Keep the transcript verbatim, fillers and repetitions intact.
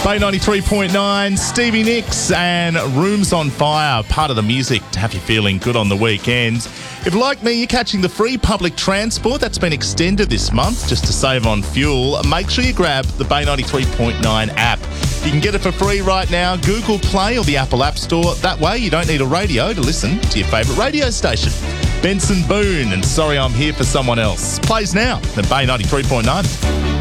Bay ninety-three point nine, Stevie Nicks and Rooms on Fire, part of the music to have you feeling good on the weekend. If, like me, you're catching the free public transport that's been extended this month just to save on fuel, make sure you grab the Bay ninety-three point nine app. You can get it for free right now, Google Play or the Apple App Store. That way you don't need a radio to listen to your favourite radio station. Benson Boone and Sorry I'm Here for Someone Else plays now at Bay ninety-three point nine.